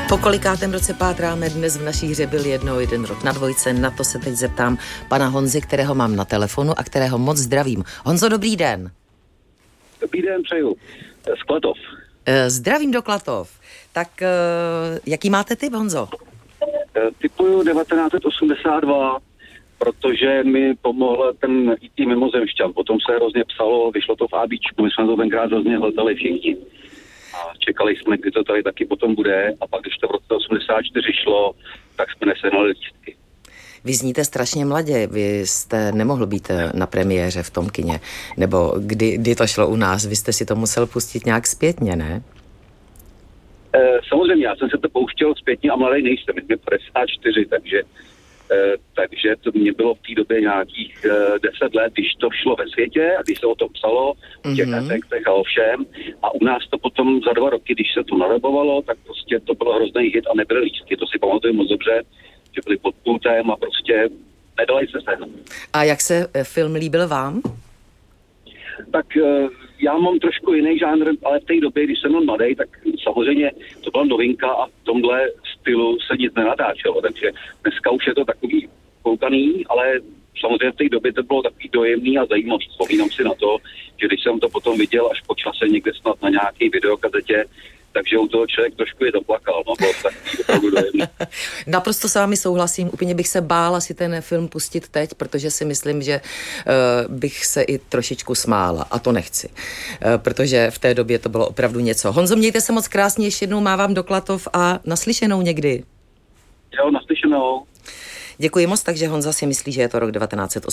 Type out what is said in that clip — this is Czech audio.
Po kolikátém roce pátráme dnes v naší hře byl jeden rok na dvojce, na to se teď zeptám pana Honzy, kterého mám na telefonu a kterého moc zdravím. Honzo, dobrý den. Dobrý den, přeju. Z Klatov. Zdravím do Klatov. Tak jaký máte tip, Honzo? Tipuju 1982, protože mi pomohl ten IT mimozemšťan. Potom se hrozně psalo, vyšlo to v ABčku, my jsme to tenkrát hrozně hledali všichni. A čekali jsme, kdy to tady taky potom bude, a pak, když to v roce 84 šlo, tak jsme nesehnali lístky. Vy zníte strašně mladě, vy jste nemohl být na premiéře v tom kině, nebo kdy to šlo u nás, vy jste si to musel pustit nějak zpětně, ne? Samozřejmě, já jsem se to pouštěl zpětně a mladý nejsem, mě 54, takže to mě bylo v té době nějakých 10 let, když to šlo ve světě a když se o tom psalo, v těch efektech a o všem. A u nás to potom za 2 roky, když se to narebovalo, tak prostě to bylo hrozný hit a nebyly lístky. To si pamatuju moc dobře, že byly pod pultem a prostě nedali se sehnat. A jak se film líbil vám? Tak já mám trošku jiný žánr, ale v té době, když jsem byl mladý, tak samozřejmě to byla novinka a v tomhle stylu se nic nenatáčelo, takže dneska už je to takový koukaný, ale samozřejmě v té době to bylo takový dojemný a zajímavý. Vzpomínám si na to, že když jsem to potom viděl až po čase někde snad na nějaký videokazetě, takže u toho člověk trošku je doplakal, no, bylo takový opravdu dojemný. Naprosto s vámi souhlasím, úplně bych se bála si ten film pustit teď, protože si myslím, že bych se i trošičku smála a to nechci, protože v té době to bylo opravdu něco. Honzo, mějte se moc krásně, ještě jednou mávám do Klatov a naslyšenou někdy. Jo, naslyšenou. Děkuji moc, takže Honza si myslí, že je to rok 1980.